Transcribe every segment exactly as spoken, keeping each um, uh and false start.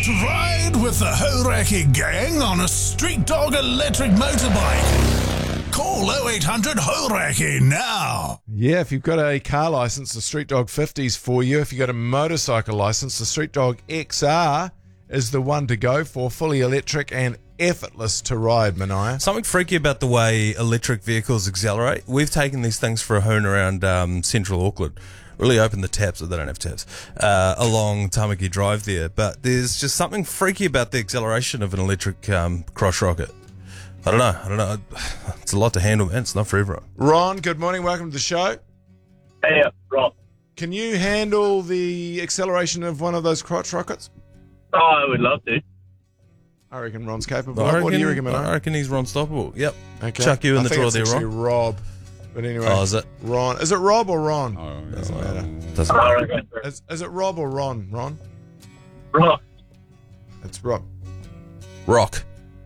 To ride with the Horaki gang on a Street Dog electric motorbike. Call oh eight hundred Horaki now. Yeah, if you've got a car license, the Street Dog fifty's for you. If you've got a motorcycle license, the Street Dog X R is the one to go for. Fully electric and effortless to ride, Mania. Something freaky about the way electric vehicles accelerate. We've taken these things for a hoon around um, central Auckland. Really open the taps, or they don't have taps, uh, along Tamaki Drive there. But there's just something freaky about the acceleration of an electric um, cross rocket. I don't know. I don't know. It's a lot to handle, man. It's not for everyone. Ron, good morning. Welcome to the show. Hey, Rob. Can you handle the acceleration of one of those crotch rockets? Oh, I would love to. I reckon Ron's capable. I reckon, What do you reckon, Mania? I reckon he's Ron Stoppable. Yep. Okay. Chuck you in I the think draw it's there, actually Ron. Rob. But anyway. Oh, is it? Ron. Is it Rob or Ron? Oh, Doesn't yeah. matter. Doesn't I matter. reckon so. Is, is it Rob or Ron? Ron? Rob. It's Rob. Rock.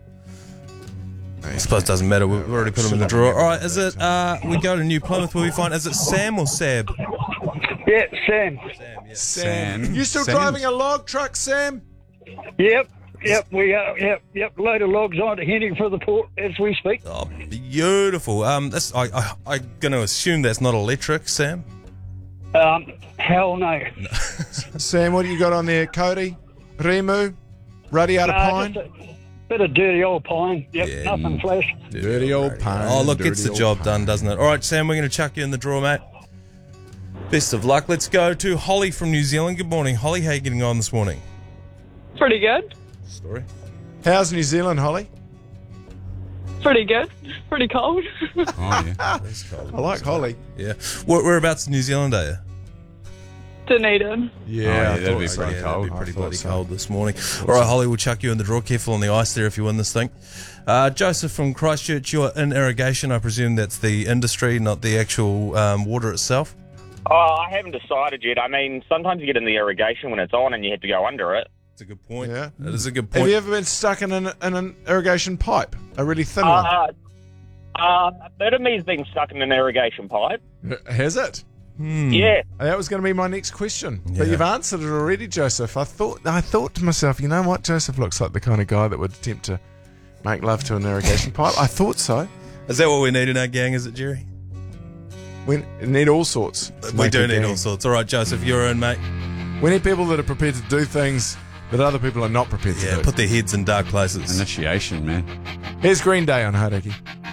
I suppose it doesn't matter. We've already put him in the drawer. All right, is it, uh, we go to New Plymouth where we find, is it Sam or Sab? Yeah, Sam. Sam, yeah. Sam. Sam. You still Sam. driving a log truck, Sam? Yep, yep, we are. Yep, yep. Load of logs on to heading for the port as we speak. Oh, beautiful. Um, that's, I, I, I'm going to assume that's not electric, Sam. Um, hell no. Sam, what do you got on there? Cody? Remu? Radiator Nah, pine? just a bit of dirty old pine. Yep, Yeah. nothing flash. Dirty old pine. Oh, look, dirty gets the old job pine. done, doesn't it? All right, Sam, we're going to chuck you in the drawer, mate. Best of luck. Let's go to Holly from New Zealand. Good morning, Holly. How are you getting on this morning? Pretty good. Story. How's New Zealand, Holly? Pretty good. Pretty cold. Oh, yeah. That's cold. I like Holly. Yeah. Where, whereabouts in New Zealand are you? Dunedin. Yeah, yeah, I that'd thought be so. pretty Yeah, cold. that'd be pretty I thought bloody so. cold this morning. All right, Holly, we'll chuck you in the drawer. Careful on the ice there if you win this thing. Uh, Joseph from Christchurch, you're in irrigation. I presume that's the industry, not the actual um, water itself. Oh, I haven't decided yet. I mean, sometimes you get in the irrigation when it's on and you have to go under it. That's a good point. Yeah. That is a good Have point. you ever been stuck in an, in an irrigation pipe? A really thin Uh, uh, a bit of me's been stuck in an irrigation pipe. one? Has it? Hmm. Yeah. That was going to be my next question, Yeah. but you've answered it already, Joseph. I thought I thought to myself, you know what? Joseph looks like the kind of guy that would attempt to make love to an irrigation pipe. I thought so. Is that what we need in our gang, is it, Jerry? We need all sorts. to We make do a need gang. all sorts. All right, Joseph, you're in, mate. We need people that are prepared to do things that other people are not prepared to Yeah, do. put their heads in dark places. Initiation, man. Here's Green Day on Hauraki.